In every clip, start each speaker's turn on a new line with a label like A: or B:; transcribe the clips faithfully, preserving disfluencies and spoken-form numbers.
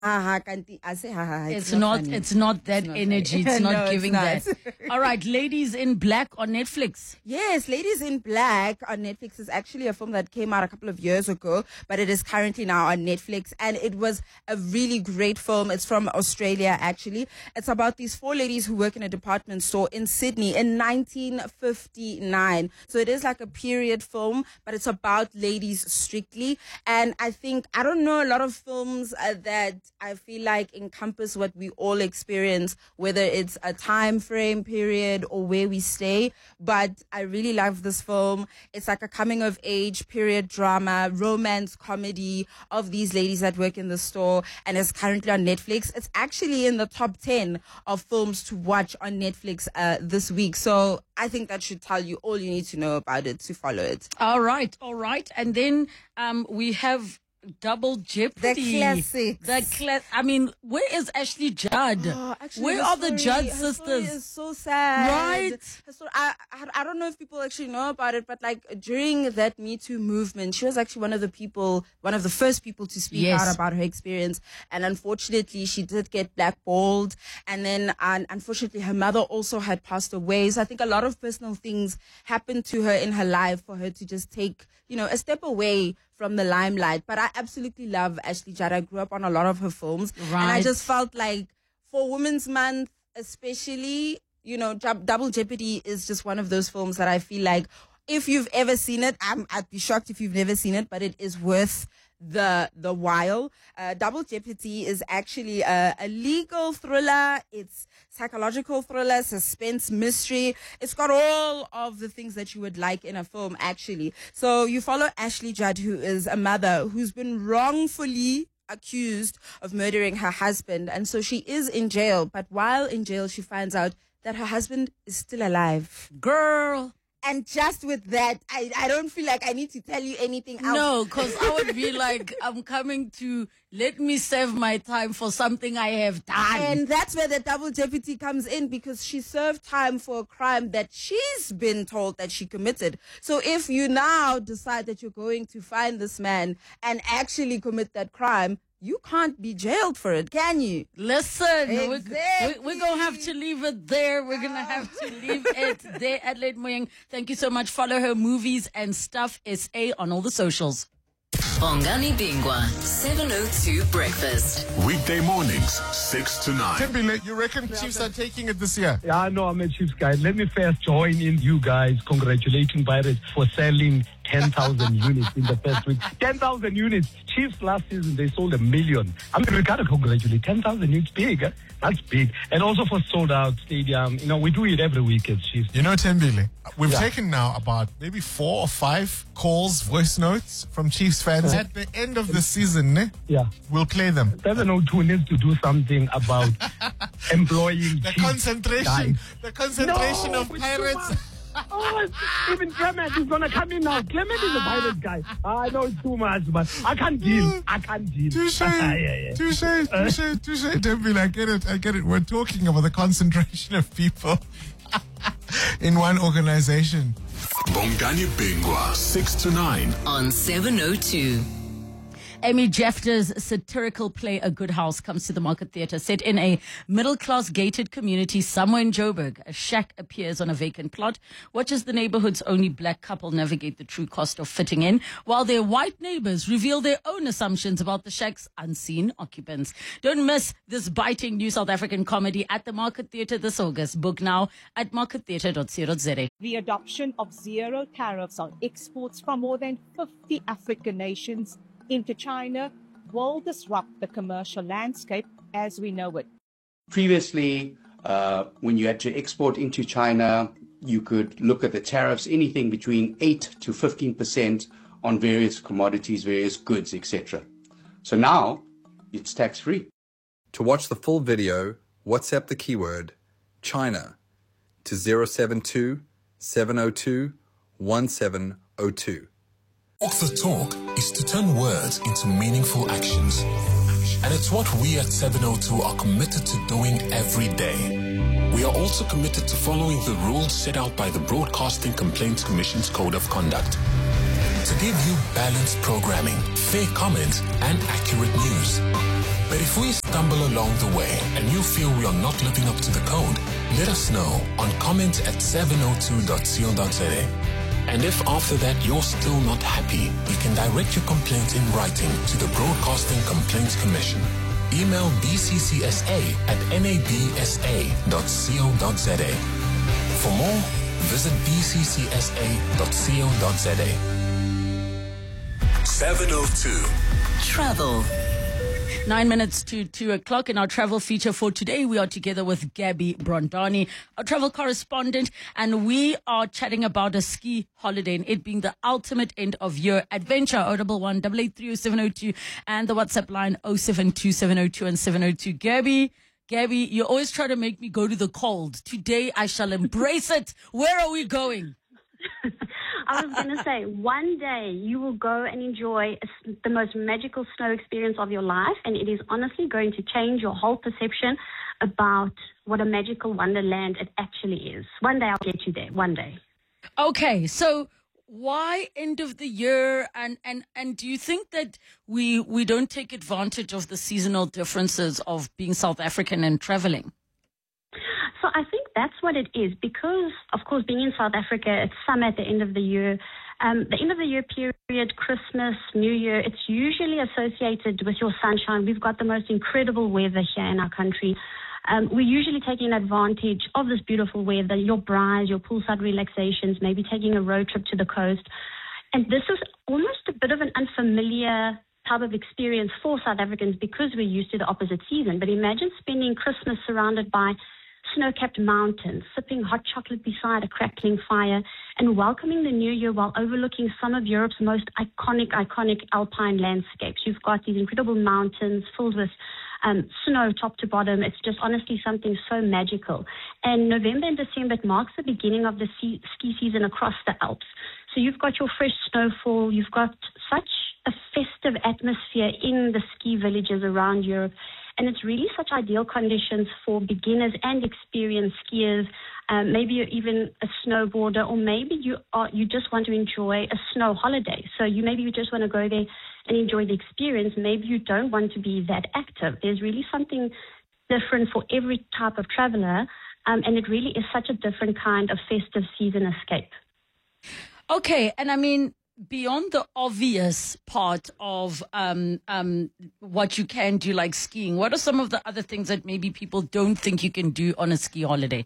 A: Ha kanti I say ha ha.
B: It's not.
A: funny.
B: It's not that
A: It's not
B: energy.
A: funny.
B: It's not
A: No, it's
B: giving
A: not.
B: that. All right, Ladies in Black on Netflix.
A: Yes, Ladies in Black on Netflix is actually a film that came out a couple of years ago, but it is currently now on Netflix, and it was a really great film. It's from Australia, actually. It's about these four ladies who work in a department store in Sydney in nineteen fifty-nine. So it is like a period film, but it's about ladies strictly. And I think, I don't know, a lot of films uh, that I feel like encompass what we all experience, whether it's a time frame period or where we stay. But I really love this film. It's like a coming of age period drama, romance comedy of these ladies that work in the store, and it's currently on Netflix. It's actually in the top ten of films to watch on Netflix uh, this week. So I think that should tell you all you need to know about it to follow it.
B: All right, all right, and then um, we have Double Jeopardy.
A: The classics.
B: The cla- I mean, where is Ashley Judd?
A: Oh, actually,
B: where
A: her
B: are the
A: story-
B: Judd
A: her story
B: sisters?
A: is so sad.
B: Right.
A: Her story, I, I I don't know if people actually know about it, but like during that Me Too movement, she was actually one of the people, one of the first people to speak
B: Yes.
A: out about her experience. And unfortunately, she did get blackballed. And then, uh, unfortunately, her mother also had passed away. So I think a lot of personal things happened to her in her life for her to just take, you know, a step away from the limelight. But I absolutely love Ashley Judd. I grew up on a lot of her films. And I
B: Right.
A: just felt like for Women's Month, especially, you know, Jab- Double Jeopardy is just one of those films that I feel like if you've ever seen it, I'm, I'd be shocked if you've never seen it, but it is worth the the while. Uh, Double Jeopardy is actually a, a legal thriller. It's psychological thriller, suspense, mystery. It's got all of the things that you would like in a film, actually. So you follow Ashley Judd, who is a mother who's been wrongfully accused of murdering her husband. And so she is in jail. But while in jail, she finds out that her husband is still alive.
B: Girl.
A: And just with that, I, I don't feel like I need to tell you anything else.
B: No, because I would be like, I'm coming to let me save my time for something I have done.
A: And that's where the Double Jeopardy comes in, because she served time for a crime that she's been told that she committed. So if you now decide that you're going to find this man and actually commit that crime, you can't be jailed for it, can you?
B: Listen, we're,
A: Exactly.
B: we're, we're going to have to leave it there. We're going to have to leave it there. Adelaide Moyeng, thank you so much. Follow her movies and stuff S A on all the socials.
C: Bongani Bingwa, seven oh two Breakfast.
D: Weekday mornings, six to nine.
E: Tembile, you reckon Chiefs are taking it this year?
F: Yeah, no, I'm a Chiefs guy. Let me first join in you guys congratulating Pirates for selling ten thousand units in the first week. ten thousand units. Chiefs last season, they sold a million. I mean, we got to congratulate. ten thousand units, big. Eh? That's big. And also for sold out stadium. You know, we do it every week as Chiefs.
E: You know, Tembile, we've
F: Yeah.
E: taken now about maybe four or five calls, voice notes from Chiefs fans. At the end of the season, ne,
F: Yeah.
E: we'll play them.
F: seven oh two needs to do something about employing
E: The
F: Chiefs
E: concentration,
F: guys.
E: the concentration
F: No,
E: of
F: it's too
E: Pirates.
F: much. Oh, even Clement is going to come in now. Clement is a Pirates guy. I know it's too much, but I can't deal. I can't deal.
E: Touche,
F: yeah, yeah.
E: touche, touche, touche, Tembile, I get it, I get it. We're talking about the concentration of people in one organization.
D: Bongani Bingwa, six to nine.
C: On seven oh two.
B: Amy Jefter's satirical play A Good House comes to the Market Theatre. Set in a middle-class gated community somewhere in Joburg, a shack appears on a vacant plot. Watch as the neighborhood's only black couple navigate the true cost of fitting in, while their white neighbors reveal their own assumptions about the shack's unseen occupants. Don't miss this biting new South African comedy at the Market Theatre this August. Book now at market theatre dot co dot za.
G: The adoption of zero tariffs on exports from more than fifty African nations into China will disrupt the commercial landscape as we know it.
H: Previously, uh, when you had to export into China, you could look at the tariffs, anything between eight to fifteen percent on various commodities, various goods, et cetera. So now it's tax-free.
I: To watch the full video, WhatsApp the keyword China to zero seven two, seven oh two, one seven oh two.
D: Walk the talk is to turn words into meaningful actions. And it's what we at seven oh two are committed to doing every day. We are also committed to following the rules set out by the Broadcasting Complaints Commission's Code of Conduct to give you balanced programming, fair comments, and accurate news. But if we stumble along the way and you feel we are not living up to the code, let us know on comment at seven oh two dot co dot za. And if after that you're still not happy, you can direct your complaint in writing to the Broadcasting Complaints Commission. Email b c c s a at n a b s a dot co dot za. For more, visit b c c s a dot co dot za.
C: seven oh two. Travel.
B: Nine minutes to two o'clock in our travel feature for today. We are together with Gabby Brondani, our travel correspondent, and we are chatting about a ski holiday and it being the ultimate end of year adventure. oh double one, eight eight three oh seven oh two and the WhatsApp line oh seven two seven oh two and seven oh two. Gabby, Gabby, you always try to make me go to the cold. Today I shall embrace it. Where are we going?
J: I was going to say, one day you will go and enjoy the most magical snow experience of your life, and it is honestly going to change your whole perception about what a magical wonderland it actually is. One day I'll get you there, one day.
B: Okay, so why end of the year, and, and, and do you think that we we don't take advantage of the seasonal differences of being South African and traveling?
J: So I think that's what it is, because, of course, being in South Africa, it's summer at the end of the year. Um, the end of the year period, Christmas, New Year, it's usually associated with your sunshine. We've got the most incredible weather here in our country. Um, we're usually taking advantage of this beautiful weather, your braais, your poolside relaxations, maybe taking a road trip to the coast. And this is almost a bit of an unfamiliar type of experience for South Africans because we're used to the opposite season. But imagine spending Christmas surrounded by snow-capped mountains, sipping hot chocolate beside a crackling fire, and welcoming the new year while overlooking some of Europe's most iconic, iconic alpine landscapes. You've got these incredible mountains filled with um, snow top to bottom. It's just honestly something so magical. And November and December, it marks the beginning of the ski season across the Alps. So you've got your fresh snowfall. You've got such a festive atmosphere in the ski villages around Europe. And it's really such ideal conditions for beginners and experienced skiers. Um, maybe you're even a snowboarder, or maybe you are you just want to enjoy a snow holiday. So you maybe you just want to go there and enjoy the experience. Maybe you don't want to be that active. There's really something different for every type of traveler, um, and it really is such a different kind of festive season escape.
B: Okay, and I mean, beyond the obvious part of um, um, what you can do, like skiing, what are some of the other things that maybe people don't think you can do on a ski holiday?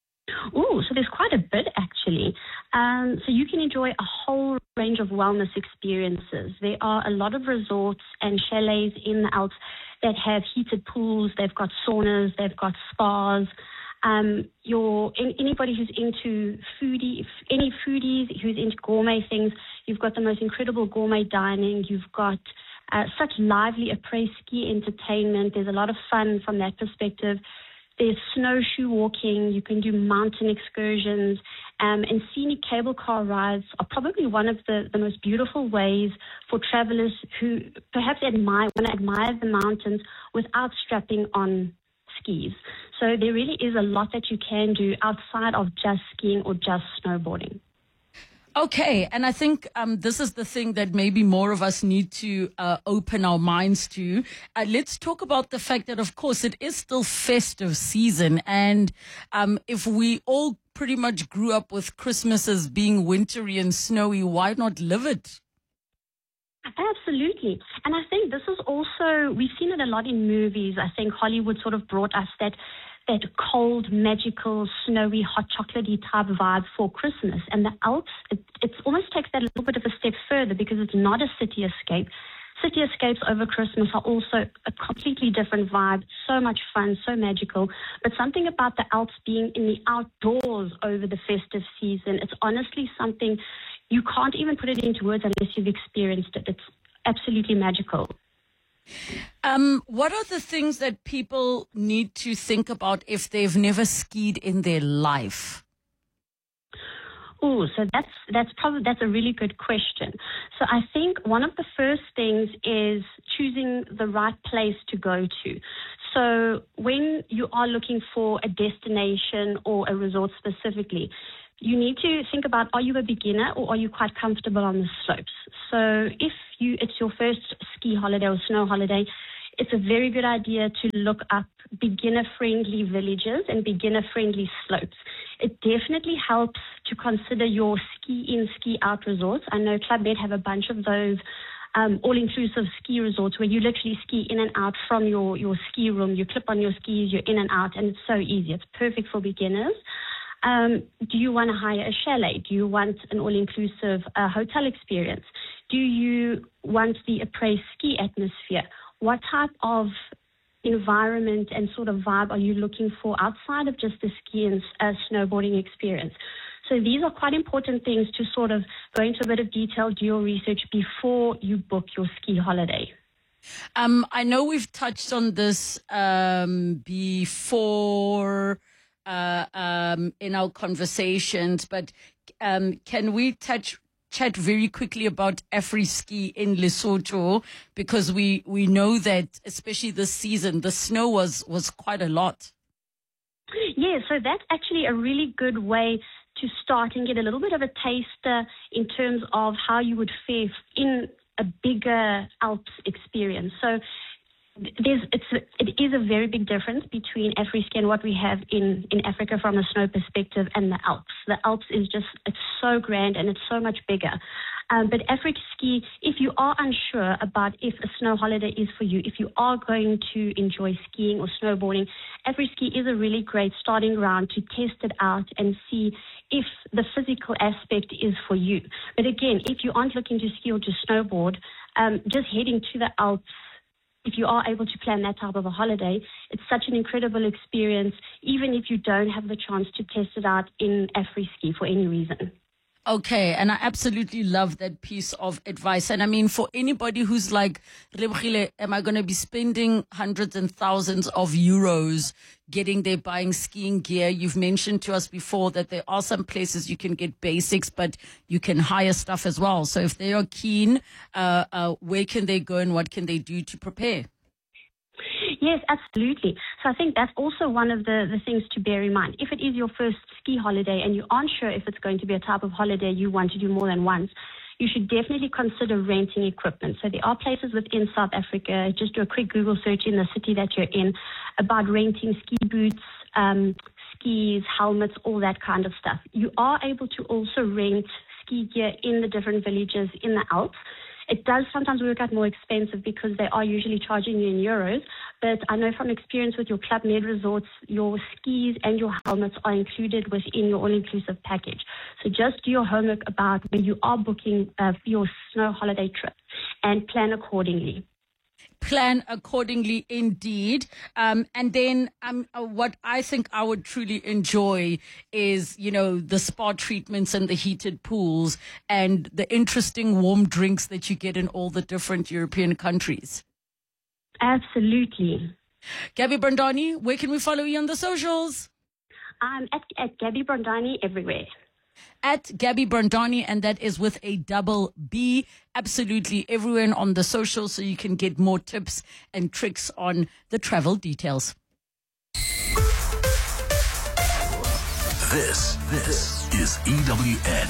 J: Oh, so there's quite a bit, actually. Um, so you can enjoy a whole range of wellness experiences. There are a lot of resorts and chalets in the Alps that have heated pools. They've got saunas. They've got spas. Um, your anybody who's into foodie, any foodies who's into gourmet things, you've got the most incredible gourmet dining. You've got uh, such lively après-ski entertainment. There's a lot of fun from that perspective. There's snowshoe walking. You can do mountain excursions, um, and scenic cable car rides are probably one of the, the most beautiful ways for travelers who perhaps admire want to admire the mountains without strapping on skis. So there really is a lot that you can do outside of just skiing or just snowboarding.
B: Okay, and I think um, this is the thing that maybe more of us need to uh, open our minds to. Uh, let's talk about the fact that, of course, it is still festive season. And um, if we all pretty much grew up with Christmases being wintry and snowy, why not live it?
J: Absolutely. And I think this is also, we've seen it a lot in movies. I think Hollywood sort of brought us that that cold, magical, snowy, hot chocolatey type vibe for Christmas. And the Alps, it, it almost takes that a little bit of a step further because it's not a city escape. City escapes over Christmas are also a completely different vibe, so much fun, so magical. But something about the Alps being in the outdoors over the festive season, it's honestly something you can't even put it into words unless you've experienced it. It's absolutely magical.
B: Um, what are the things that people need to think about if they've never skied in their life?
J: Oh, so that's that's probably that's a really good question. So I think one of the first things is choosing the right place to go to. So when you are looking for a destination or a resort specifically, you need to think about, are you a beginner or are you quite comfortable on the slopes? So if you it's your first ski holiday or snow holiday, it's a very good idea to look up beginner-friendly villages and beginner-friendly slopes. It definitely helps to consider your ski-in, ski-out resorts. I know Club Med have a bunch of those um, all-inclusive ski resorts where you literally ski in and out from your, your ski room. You clip on your skis, you're in and out, and it's so easy. It's perfect for beginners. Um, do you want to hire a chalet? Do you want an all-inclusive uh, hotel experience? Do you want the appraised ski atmosphere? What type of environment and sort of vibe are you looking for outside of just the ski and uh, snowboarding experience? So these are quite important things to sort of go into a bit of detail, do your research before you book your ski holiday.
B: Um, I know we've touched on this um, before uh, um, in our conversations, but um, can we touch chat very quickly about Afri-Ski in Lesotho, because we, we know that, especially this season, the snow was, was quite a lot.
J: Yeah, so that's actually a really good way to start and get a little bit of a taster in terms of how you would fare in a bigger Alps experience. So there's, it's a, it is a very big difference between Afri-Ski and what we have in, in Africa from a snow perspective and the Alps. The Alps is just, it's so grand and it's so much bigger. Um, but Afri-Ski, if you are unsure about if a snow holiday is for you, if you are going to enjoy skiing or snowboarding, Afri-Ski is a really great starting ground to test it out and see if the physical aspect is for you. But again, if you aren't looking to ski or to snowboard, um, just heading to the Alps, if you are able to plan that type of a holiday, it's such an incredible experience, even if you don't have the chance to test it out in Afri-Ski for any reason.
B: Okay, and I absolutely love that piece of advice. And I mean, for anybody who's like, am I going to be spending hundreds and thousands of euros getting there, buying skiing gear? You've mentioned to us before that there are some places you can get basics, but you can hire stuff as well. So if they are keen, uh, uh, where can they go and what can they do to prepare?
J: Yes, absolutely. So I think that's also one of the, the things to bear in mind. If it is your first ski holiday and you aren't sure if it's going to be a type of holiday you want to do more than once, you should definitely consider renting equipment. So there are places within South Africa, just do a quick Google search in the city that you're in about renting ski boots, um, skis, helmets, all that kind of stuff. You are able to also rent ski gear in the different villages in the Alps. It does sometimes work out more expensive because they are usually charging you in euros. But I know from experience with your Club Med resorts, your skis and your helmets are included within your all-inclusive package. So just do your homework about where you are booking uh, for your snow holiday trip and plan accordingly.
B: Plan accordingly indeed. Um, and then um, uh, what I think I would truly enjoy is, you know, the spa treatments and the heated pools and the interesting warm drinks that you get in all the different European countries.
J: Absolutely.
B: Gabby Brandani, where can we follow you on the socials?
J: I'm at, at Gabby Brandani everywhere.
B: At Gabby Brandani, and that is with a double B. Absolutely everywhere on the social, so you can get more tips and tricks on the travel details.
K: This, this is E W N.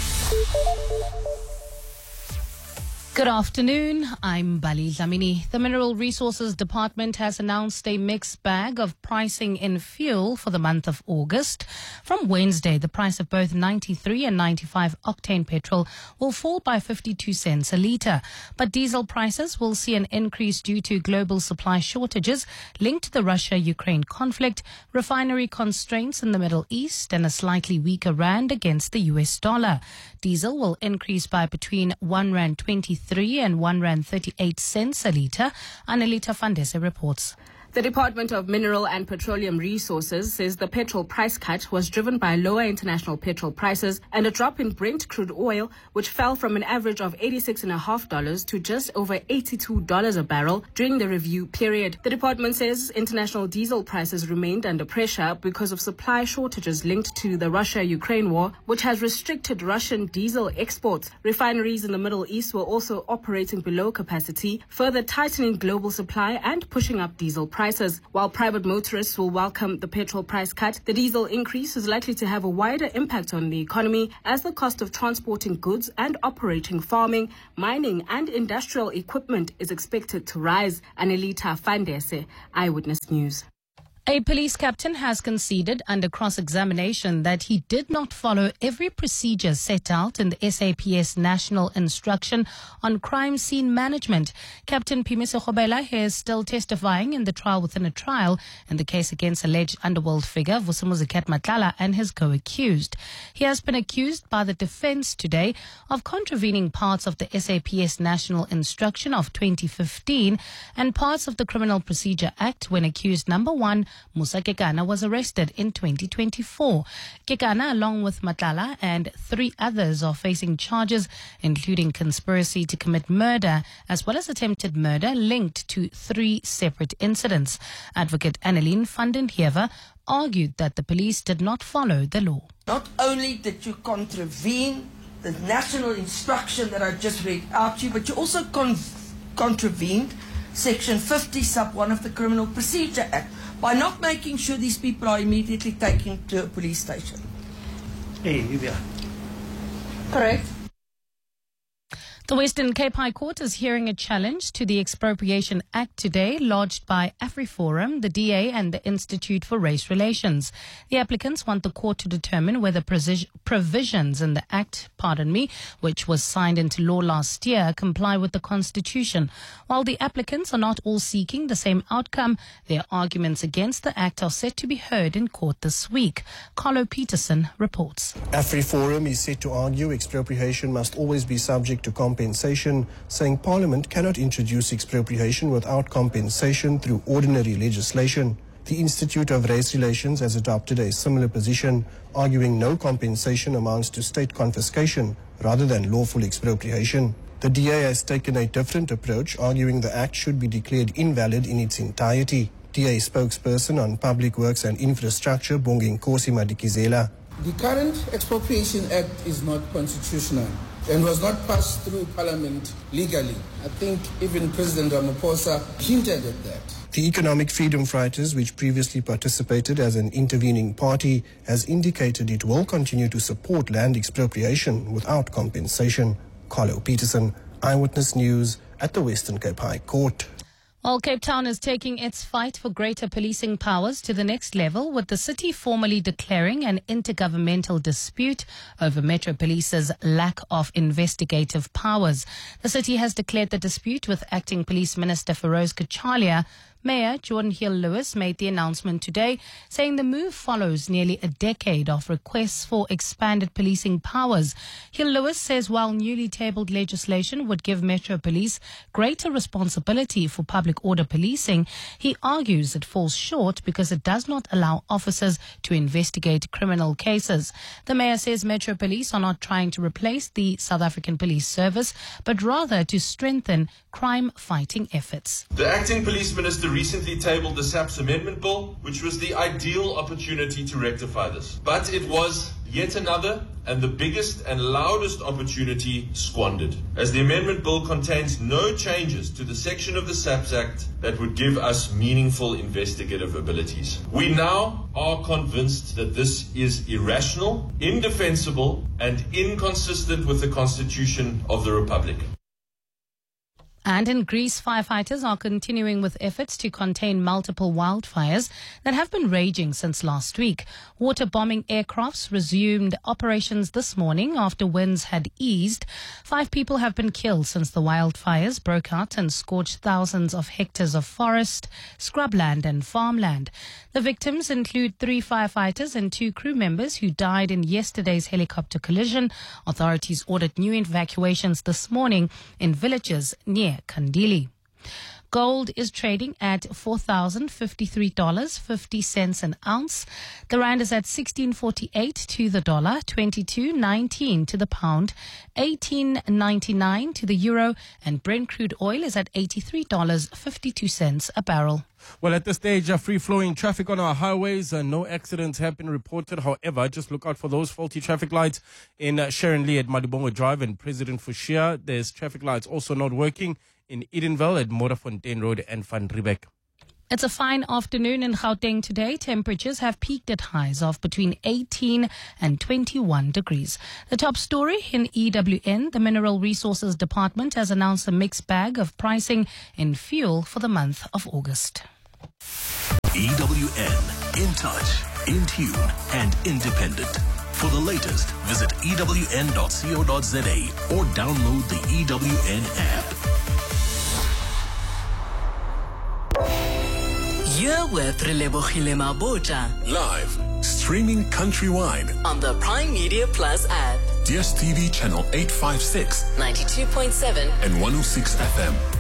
L: Good afternoon. I'm Bali Dlamini. The Mineral Resources Department has announced a mixed bag of pricing in fuel for the month of August. From Wednesday, the price of both ninety-three and ninety-five octane petrol will fall by fifty-two cents a litre. But diesel prices will see an increase due to global supply shortages linked to the Russia-Ukraine conflict, refinery constraints in the Middle East, and a slightly weaker rand against the U S dollar. Diesel will increase by between one rand twenty-three and one rand thirty-eight cents a litre. Annalita Fandese reports.
M: The Department of Mineral and Petroleum Resources says the petrol price cut was driven by lower international petrol prices and a drop in Brent crude oil, which fell from an average of eighty-six dollars and fifty cents to just over eighty-two dollars a barrel during the review period. The department says international diesel prices remained under pressure because of supply shortages linked to the Russia-Ukraine war, which has restricted Russian diesel exports. Refineries in the Middle East were also operating below capacity, further tightening global supply and pushing up diesel prices. prices. While private motorists will welcome the petrol price cut, the diesel increase is likely to have a wider impact on the economy as the cost of transporting goods and operating farming, mining and industrial equipment is expected to rise. Anelita Fandese, Eyewitness News.
L: A police captain has conceded under cross-examination that he did not follow every procedure set out in the S A P S National Instruction on Crime Scene Management. Captain Phimiso Kgobela is still testifying in the trial within a trial in the case against alleged underworld figure Vusumuzi Matlala and his co-accused. He has been accused by the defense today of contravening parts of the S A P S National Instruction of twenty fifteen and parts of the Criminal Procedure Act when accused number one, Musa Kekana, was arrested in twenty twenty-four. Kekana, along with Matlala and three others, are facing charges including conspiracy to commit murder as well as attempted murder linked to three separate incidents. Advocate Anneline van den Heever argued that the police did not follow the law.
N: Not only did you contravene the national instruction that I just read out to you, but you also con- contravened Section fifty, sub one of the Criminal Procedure Act by not making sure these people are immediately taken to a police station.
O: Hey, Livia.
N: Correct.
L: The Western Cape High Court is hearing a challenge to the Expropriation Act today, lodged by AfriForum, the D A and the Institute for Race Relations. The applicants want the court to determine whether provisions in the Act, pardon me, which was signed into law last year, comply with the Constitution. While the applicants are not all seeking the same outcome, their arguments against the Act are set to be heard in court this week. Carlo Peterson reports.
P: AfriForum is set to argue expropriation must always be subject to compensation. Compensation, saying Parliament cannot introduce expropriation without compensation through ordinary legislation. The Institute of Race Relations has adopted a similar position, arguing no compensation amounts to state confiscation rather than lawful expropriation. The D A has taken a different approach, arguing the Act should be declared invalid in its entirety. D A spokesperson on Public Works and Infrastructure, Bonginkosi Madikizela.
Q: The current Expropriation Act is not constitutional and was not passed through Parliament legally. I think even President Ramaphosa hinted at that.
P: The Economic Freedom Fighters, which previously participated as an intervening party, has indicated it will continue to support land expropriation without compensation. Carlo Peterson, Eyewitness News at the Western Cape High Court.
L: Well, Cape Town is taking its fight for greater policing powers to the next level, with the city formally declaring an intergovernmental dispute over Metro Police's lack of investigative powers. The city has declared the dispute with Acting Police Minister Feroz Kachalia. Mayor Jordan Hill-Lewis made the announcement today, saying the move follows nearly a decade of requests for expanded policing powers. Hill-Lewis says while newly tabled legislation would give Metro Police greater responsibility for public order policing, he argues it falls short because it does not allow officers to investigate criminal cases. The mayor says Metro Police are not trying to replace the South African Police Service, but rather to strengthen crime-fighting efforts.
R: The Acting Police Minister recently tabled the S A P S Amendment Bill, which was the ideal opportunity to rectify this. But it was yet another and the biggest and loudest opportunity squandered, as the Amendment Bill contains no changes to the section of the S A P S Act that would give us meaningful investigative abilities. We now are convinced that this is irrational, indefensible, and inconsistent with the Constitution of the Republic.
L: And in Greece, firefighters are continuing with efforts to contain multiple wildfires that have been raging since last week. Water bombing aircrafts resumed operations this morning after winds had eased. Five people have been killed since the wildfires broke out and scorched thousands of hectares of forest, scrubland and farmland. The victims include three firefighters and two crew members who died in yesterday's helicopter collision. Authorities ordered new evacuations this morning in villages near Kandili. Gold is trading at four thousand fifty-three dollars and fifty cents an ounce. The rand is at sixteen forty-eight to the dollar, twenty-two nineteen to the pound, eighteen ninety-nine to the euro, and Brent crude oil is at eighty-three dollars and fifty-two cents a barrel.
S: Well, at this stage, uh, free-flowing traffic on our highways. Uh, no accidents have been reported. However, just look out for those faulty traffic lights in uh, Sharon Lee at Madibongo Drive and President Fushia. There's traffic lights also not working in Edenville at Morafontein Road and Van Riebeck.
L: It's a fine afternoon in Gauteng today. Temperatures have peaked at highs of between eighteen and twenty-one degrees. The top story in E W N, the Mineral Resources Department has announced a mixed bag of pricing in fuel for the month of August.
K: E W N, in touch, in tune, and independent. For the latest, visit E W N dot co dot za or download the E W N app.
C: You're with Relebogile Mabota.
D: Live, streaming countrywide
C: On the Prime Media Plus app.
D: D S T V channel eight five six
C: ninety-two point seven
D: and one oh six F M.